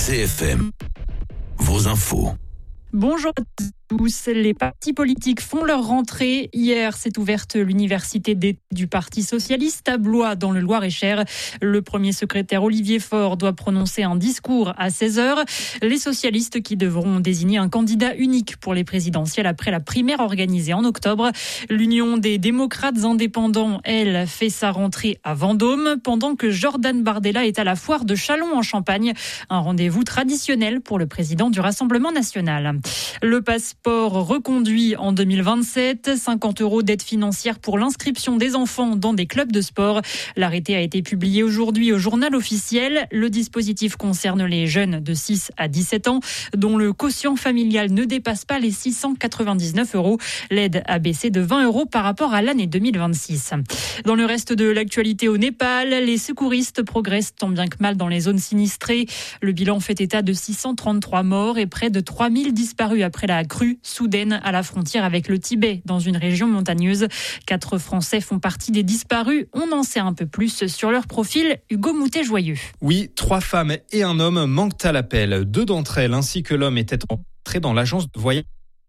CFM, vos infos. Bonjour à tous. Les partis politiques font leur rentrée. Hier, s'est ouverte l'université d'été du Parti socialiste à Blois, dans le Loir-et-Cher. Le premier secrétaire Olivier Faure doit prononcer un discours à 16h. Les socialistes qui devront désigner un candidat unique pour les présidentielles après la primaire organisée en octobre. L'Union des démocrates indépendants, elle, fait sa rentrée à Vendôme, pendant que Jordan Bardella est à la foire de Châlons en Champagne. Un rendez-vous traditionnel pour le président du Rassemblement national. Le passeport reconduit en 2027, 50 € d'aide financière pour l'inscription des enfants dans des clubs de sport. L'arrêté a été publié aujourd'hui au journal officiel. Le dispositif concerne les jeunes de 6 à 17 ans, dont le quotient familial ne dépasse pas les 699 €. L'aide a baissé de 20 € par rapport à l'année 2026. Dans le reste de l'actualité au Népal, les secouristes progressent tant bien que mal dans les zones sinistrées. Le bilan fait état de 633 morts et près de 3000 disparus après la crue soudaine à la frontière avec le Tibet, dans une région montagneuse. 4 Français font partie des disparus. On en sait un peu plus sur leur profil. Hugo Moutet-Joyeux. Oui, 3 femmes et un homme manquent à l'appel. 2 d'entre elles, ainsi que l'homme, étaient entrés dans l'agence de voyage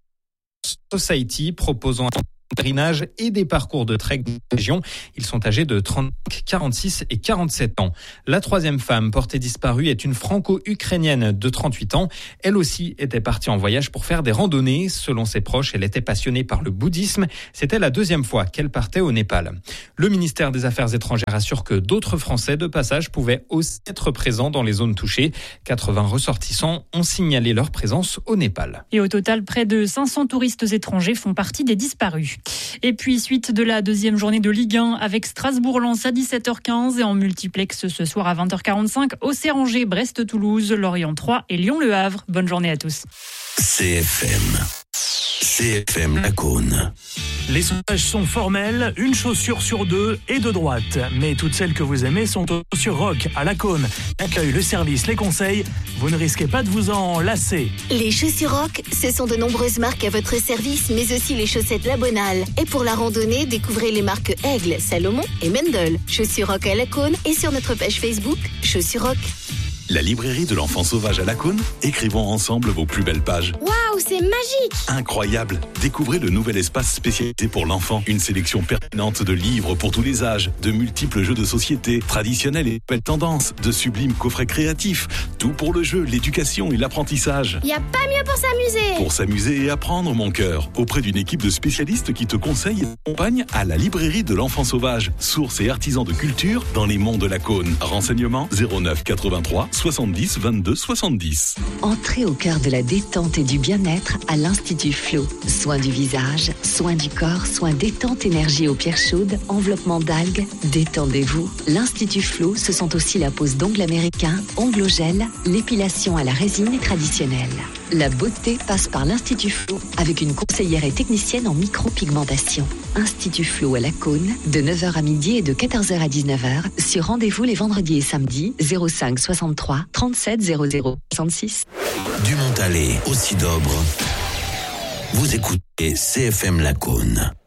Society, proposant un pèlerinage et des parcours de trek de région. Ils sont âgés de 35, 46 et 47 ans. La 3e femme portée disparue est une franco-ukrainienne de 38 ans. Elle aussi était partie en voyage pour faire des randonnées. Selon ses proches, elle était passionnée par le bouddhisme. C'était la 2e fois qu'elle partait au Népal. Le ministère des Affaires étrangères assure que d'autres Français de passage pouvaient aussi être présents dans les zones touchées. 80 ressortissants ont signalé leur présence au Népal. Et au total, près de 500 touristes étrangers font partie des disparus. Et puis, suite de la 2e journée de Ligue 1 avec Strasbourg-Lens à 17h15 et en multiplex ce soir à 20h45, Auxerre-Angers, Brest-Toulouse, Lorient 3 et Lyon-Le Havre. Bonne journée à tous. CFM Lacaune. Les sondages sont formels, une chaussure sur 2 est de droite. Mais toutes celles que vous aimez sont aux chaussures rock à Lacaune. L'accueil, le service, les conseils, vous ne risquez pas de vous en lasser. Les chaussures rock, ce sont de nombreuses marques à votre service, mais aussi les chaussettes Labonal. Et pour la randonnée, découvrez les marques Aigle, Salomon et Mendel. Chaussures rock à Lacaune et sur notre page Facebook, Chaussures rock. La librairie de l'enfant sauvage à Lacaune, écrivons ensemble vos plus belles pages. Waouh, c'est magique! Incroyable! Découvrez le nouvel espace spécialisé pour l'enfant. Une sélection pertinente de livres pour tous les âges, de multiples jeux de société, traditionnels et nouvelles tendances, de sublimes coffrets créatifs. Tout pour le jeu, l'éducation et l'apprentissage. Y a pas mieux pour s'amuser! Pour s'amuser et apprendre, mon cœur, auprès d'une équipe de spécialistes qui te conseillent et t'accompagnent à la librairie de l'enfant sauvage. Source et artisan de culture dans les monts de Lacaune. Renseignements 09 83 70 22 70. Entrez au cœur de la détente et du bien-être à l'Institut Flow. Soins du visage, soins du corps, soins détente énergie aux pierres chaudes, enveloppement d'algues, détendez-vous. L'Institut Flow, ce sont aussi la pose d'ongles américains, ongles au gel, l'épilation à la résine traditionnelle. La beauté passe par l'Institut Flow avec une conseillère et technicienne en micropigmentation. Institut Flow à Lacaune, de 9h à midi et de 14h à 19h, sur rendez-vous les vendredis et samedis, 05 63 37 00 66. Du Montalet au Sidobre, vous écoutez CFM Lacaune.